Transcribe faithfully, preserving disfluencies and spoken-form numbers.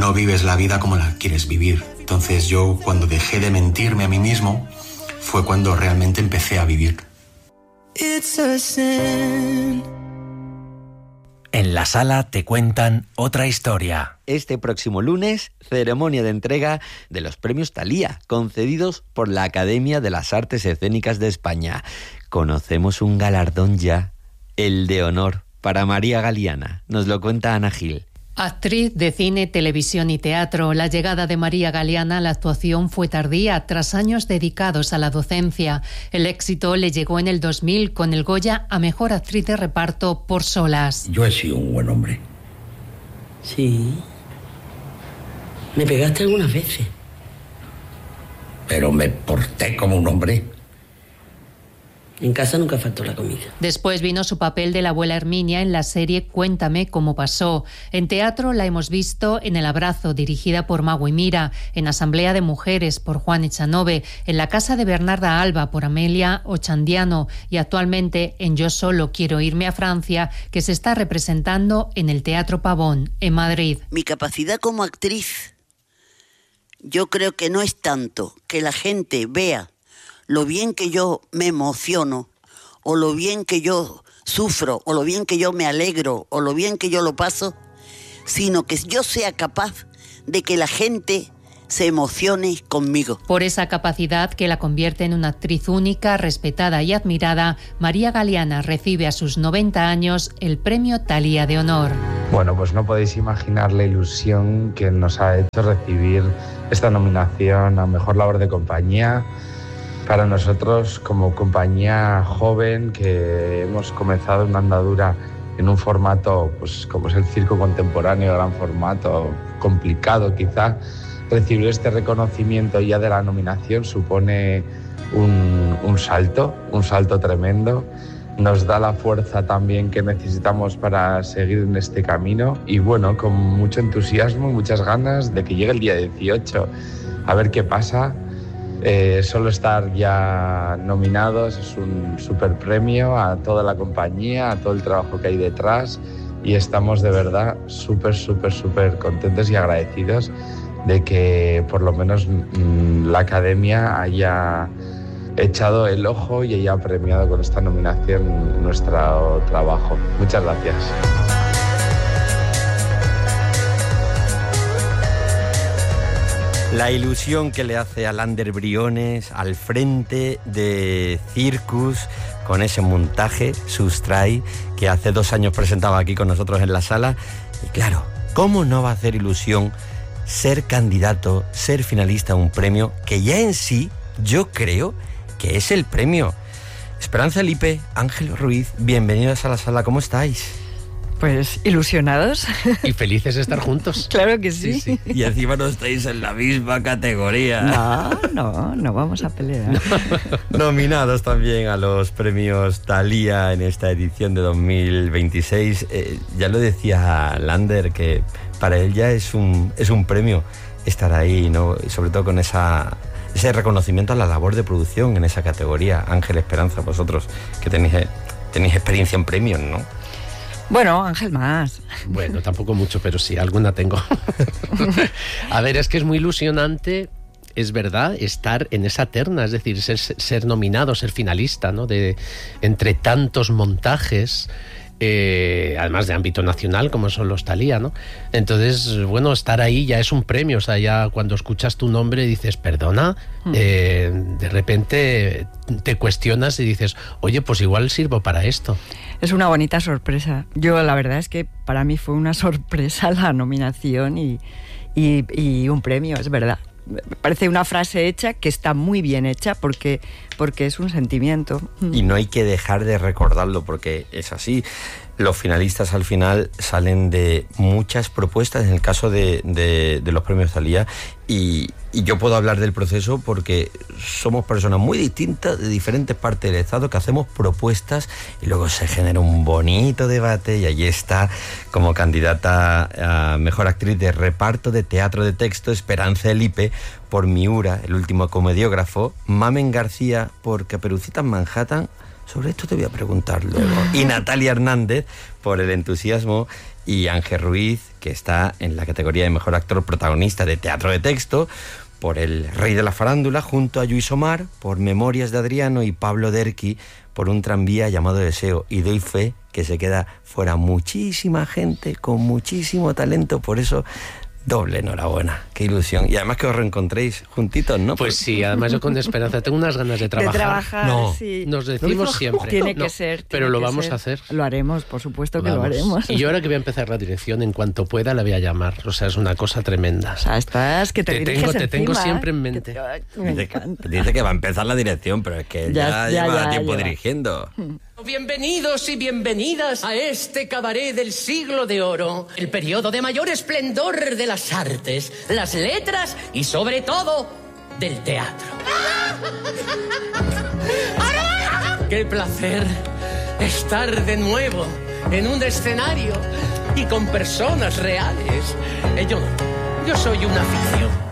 no vives la vida como la quieres vivir. Entonces yo, cuando dejé de mentirme a mí mismo, fue cuando realmente empecé a vivir. It's a sin. En la sala te cuentan otra historia. Este próximo lunes, ceremonia de entrega de los premios Thalía, concedidos por la Academia de las Artes Escénicas de España. Conocemos un galardón ya, el de honor, para María Galeana. Nos lo cuenta Ana Gil. Actriz de cine, televisión y teatro, la llegada de María Galeana a la actuación fue tardía, tras años dedicados a la docencia. El éxito le llegó en el dos mil con el Goya a Mejor Actriz de Reparto por Solas. Yo he sido un buen hombre. Sí. Me pegaste algunas veces. Pero me porté como un hombre. En casa nunca faltó la comida. Después vino su papel de la abuela Herminia en la serie Cuéntame cómo pasó. En teatro la hemos visto en El abrazo, dirigida por Magui Mira, en Asamblea de Mujeres por Juan Echanove, en La casa de Bernarda Alba por Amelia Ochandiano y actualmente en Yo solo quiero irme a Francia, que se está representando en el Teatro Pavón, en Madrid. Mi capacidad como actriz, yo creo que no es tanto que la gente vea lo bien que yo me emociono, o lo bien que yo sufro, o lo bien que yo me alegro, o lo bien que yo lo paso, sino que yo sea capaz de que la gente se emocione conmigo. Por esa capacidad que la convierte en una actriz única, respetada y admirada, María Galeana recibe a sus noventa años el premio Thalía de Honor. Bueno, pues no podéis imaginar la ilusión que nos ha hecho recibir esta nominación a Mejor Labor de Compañía. Para nosotros, como compañía joven que hemos comenzado una andadura en un formato, pues como es el circo contemporáneo, gran formato, complicado quizá, recibir este reconocimiento ya de la nominación supone un, un salto, un salto tremendo. Nos da la fuerza también que necesitamos para seguir en este camino y bueno, con mucho entusiasmo y muchas ganas de que llegue el día dieciocho, a ver qué pasa. Eh, solo estar ya nominados es un super premio a toda la compañía, a todo el trabajo que hay detrás y estamos de verdad súper, súper, súper contentos y agradecidos de que por lo menos mmm, la Academia haya echado el ojo y haya premiado con esta nominación nuestro trabajo. Muchas gracias. La ilusión que le hace a Lander Briones al frente de Circus con ese montaje Sustray que hace dos años presentaba aquí con nosotros en la sala. Y claro, ¿cómo no va a hacer ilusión ser candidato, ser finalista a un premio que ya en sí yo creo que es el premio? Esperanza Lipe, Ángel Ruiz, bienvenidos a la sala, ¿cómo estáis? Pues ilusionados. Y felices de estar juntos. Claro que sí. sí, sí. Y encima no estáis en la misma categoría. No, no, no vamos a pelear. No. Nominados también a los premios Thalía en esta edición de dos mil veintiséis. Eh, ya lo decía Lander, que para él ya es un, es un premio estar ahí, ¿no? Y sobre todo con esa... ese reconocimiento a la labor de producción en esa categoría. Ángel, Esperanza, vosotros que tenéis, tenéis experiencia en premios, ¿no? Bueno, Ángel más. Bueno, tampoco mucho, pero sí, alguna tengo. A ver, es que es muy ilusionante, es verdad, estar en esa terna, es decir, ser, ser nominado, ser finalista, ¿no? De, entre tantos montajes, eh, además de ámbito nacional, como son los Thalía, ¿no? Entonces, bueno, estar ahí ya es un premio, o sea, ya cuando escuchas tu nombre dices, perdona, mm. eh, de repente te cuestionas y dices, oye, pues igual sirvo para esto. Es una bonita sorpresa. Yo la verdad es que para mí fue una sorpresa la nominación y, y, y un premio, es verdad. Parece una frase hecha que está muy bien hecha porque, porque es un sentimiento. Y no hay que dejar de recordarlo porque es así. Los finalistas al final salen de muchas propuestas en el caso de, de, de los premios Thalía y, y yo puedo hablar del proceso porque somos personas muy distintas de diferentes partes del Estado que hacemos propuestas y luego se genera un bonito debate y allí está como candidata a Mejor Actriz de Reparto de Teatro de Texto Esperanza Lipe por Miura, el último comediógrafo, Mamen García por Caperucita en Manhattan. Sobre esto te voy a preguntar luego. Y Natalia Hernández por El entusiasmo y Ángel Ruiz, que está en la categoría de mejor actor protagonista de teatro de texto, por El Rey de la Farándula, junto a Lluís Omar, por Memorias de Adriano, y Pablo Derqui, por Un tranvía llamado Deseo. Y doy fe que se queda fuera muchísima gente con muchísimo talento, por eso doble enhorabuena, qué ilusión. Y además que os reencontréis juntitos, ¿no? Pues sí, además yo con esperanza, tengo unas ganas de trabajar. De trabajar, no, sí. Nos decimos siempre. Tiene no, que ser. Tiene pero lo que vamos ser. a hacer. Lo haremos, por supuesto que Vamos. lo haremos. Y yo ahora que voy a empezar la dirección, en cuanto pueda la voy a llamar. O sea, es una cosa tremenda. O sea, estás que te, te diriges tengo, te encima, tengo siempre en que mente. te- me Dice que, encanta. dice que va a empezar la dirección, pero es que ya, Ya- ya- lleva ya tiempo lleva. dirigiendo. Bienvenidos y bienvenidas a este cabaret del siglo de oro, el periodo de mayor esplendor de las artes, las letras y sobre todo del teatro. ¡Qué placer estar de nuevo en un escenario y con personas reales! Eh, Yo, yo soy una ficción.